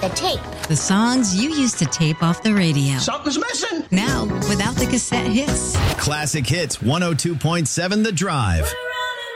The tape. The songs you used to tape off the radio. Something's missing. Now, without the cassette hits. Classic Hits 102.7 The Drive.